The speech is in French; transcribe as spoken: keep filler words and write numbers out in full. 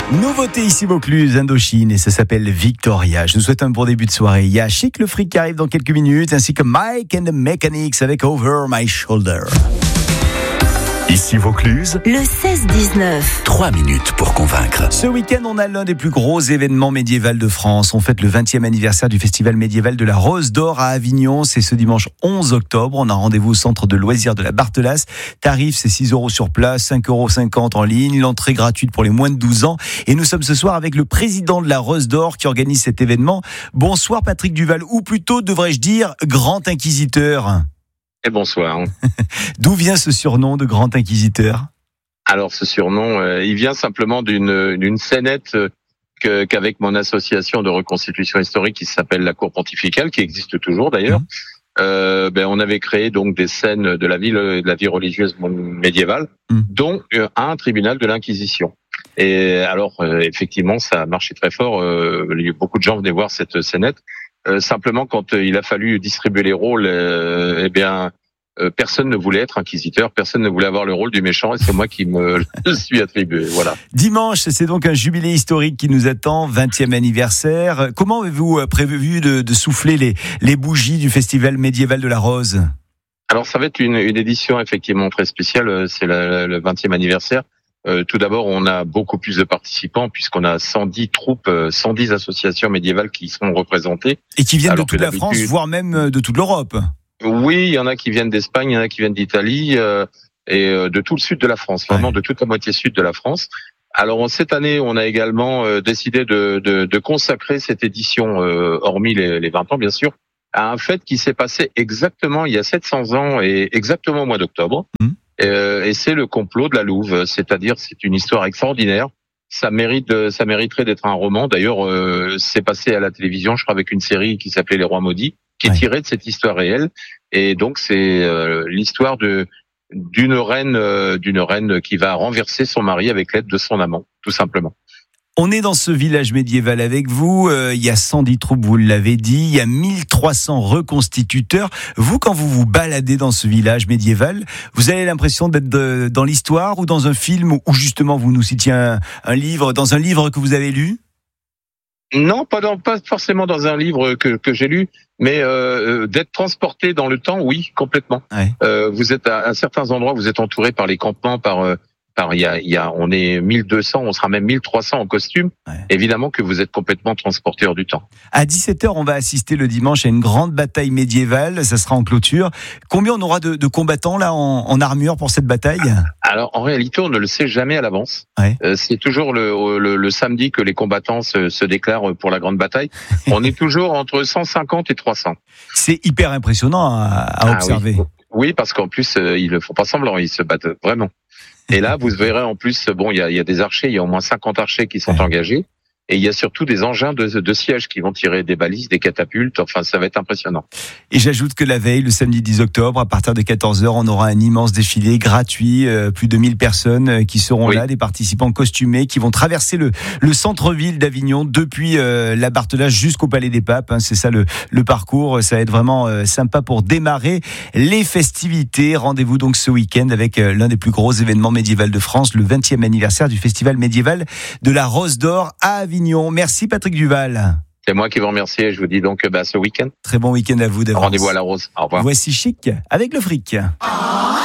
Nouveauté ici Vaucluse, Indochine, et ça s'appelle Victoria. Je vous souhaite un bon début de soirée. Il y a Chic le Fric qui arrive dans quelques minutes, ainsi que Mike and the Mechanics avec Over My Shoulder. Ici Vaucluse, le seize dix-neuf. trois minutes pour convaincre. Ce week-end, on a l'un des plus gros événements médiévaux de France. On fête le vingtième anniversaire du festival médiéval de la Rose d'Or à Avignon. C'est ce dimanche onze octobre. On a rendez-vous au centre de loisirs de la Barthelasse. Tarif, c'est six euros sur place, cinq euros cinquante en ligne. L'entrée gratuite pour les moins de douze ans. Et nous sommes ce soir avec le président de la Rose d'Or qui organise cet événement. Bonsoir Patrick Duval, ou plutôt devrais-je dire Grand Inquisiteur. Et bonsoir. D'où vient ce surnom de Grand Inquisiteur ? Alors ce surnom, euh, il vient simplement d'une, d'une scénette euh, que, qu'avec mon association de reconstitution historique qui s'appelle la Cour pontificale, qui existe toujours d'ailleurs, mmh. euh, ben, on avait créé donc des scènes de la vie, de la vie religieuse médiévale, mmh. dont euh, un tribunal de l'Inquisition. Et alors euh, effectivement, ça a marché très fort. Euh, beaucoup de gens venaient voir cette scénette. Euh, simplement, quand euh, il a fallu distribuer les rôles, euh, eh bien, euh, personne ne voulait être inquisiteur, personne ne voulait avoir le rôle du méchant, et c'est moi qui me le suis attribué. Voilà. Dimanche, c'est donc un jubilé historique qui nous attend, vingtième anniversaire. Comment avez-vous prévu de, de souffler les, les bougies du festival médiéval de la Rose ? Alors, ça va être une, une édition effectivement très spéciale. C'est la, le vingtième anniversaire. Euh, tout d'abord, on a beaucoup plus de participants puisqu'on a cent dix troupes, cent dix associations médiévales qui sont représentées. Et qui viennent de toute la France, voire même de toute l'Europe. Oui, il y en a qui viennent d'Espagne, il y en a qui viennent d'Italie euh, et euh, de tout le sud de la France, vraiment ouais. de toute la moitié sud de la France. Alors cette année, on a également euh, décidé de, de, de consacrer cette édition, euh, hormis les, les vingt ans bien sûr, à un fait qui s'est passé exactement il y a sept cents ans et exactement au mois d'octobre. Mmh. Euh, et c'est le complot de la Louve, c'est-à-dire c'est une histoire extraordinaire. Ça mérite, ça mériterait d'être un roman. D'ailleurs, euh, c'est passé à la télévision, je crois, avec une série qui s'appelait Les Rois Maudits, qui est tirée de cette histoire réelle. Et donc c'est euh, l'histoire de d'une reine, euh, d'une reine qui va renverser son mari avec l'aide de son amant, tout simplement. On est dans ce village médiéval avec vous, euh, il y a cent dix troupes, vous l'avez dit, il y a mille trois cents reconstituteurs. Vous, quand vous vous baladez dans ce village médiéval, vous avez l'impression d'être de, dans l'histoire ou dans un film où justement vous nous citiez un, un livre, dans un livre que vous avez lu ? Non, pas, dans, pas forcément dans un livre que, que j'ai lu, mais euh, d'être transporté dans le temps, oui, complètement. Ouais. Euh, vous êtes à, à certains endroits, vous êtes entouré par les campements, par... Euh, Alors, il y a, il y a, on est mille deux cents, on sera même mille trois cents en costume. Ouais. Évidemment que vous êtes complètement transporté hors du temps. À dix-sept heures, on va assister le dimanche à une grande bataille médiévale. Ça sera en clôture. Combien on aura de, de combattants là en, en armure pour cette bataille ? Alors, en réalité, on ne le sait jamais à l'avance. Ouais. Euh, c'est toujours le, le, le samedi que les combattants se, se déclarent pour la grande bataille. On est toujours entre cent cinquante et trois cents. C'est hyper impressionnant à, à observer. Ah, oui. oui, parce qu'en plus, euh, ils ne font pas semblant, ils se battent vraiment. Et là, vous verrez en plus, bon, il y a, il y a des archers, il y a au moins cinquante archers qui sont ouais. engagés. Et il y a surtout des engins de, de siège qui vont tirer des balises, des catapultes. Enfin, ça va être impressionnant. Et j'ajoute que la veille, le samedi dix octobre, à partir de quatorze heures, on aura un immense défilé gratuit. Euh, plus de mille personnes euh, qui seront oui. là, des participants costumés qui vont traverser le, le centre-ville d'Avignon depuis euh, la Barthelasse jusqu'au Palais des Papes. Hein, c'est ça le, le parcours. Ça va être vraiment euh, sympa pour démarrer les festivités. Rendez-vous donc ce week-end avec euh, l'un des plus gros événements médiévaux de France, le vingtième anniversaire du festival médiéval de la Rose d'Or à Avignon. Merci Patrick Duval. C'est moi qui vous remercie et je vous dis donc bah, ce week-end. Très bon week-end à vous d'avance. Rendez-vous à la Rose. Au revoir. Voici Chic avec le fric.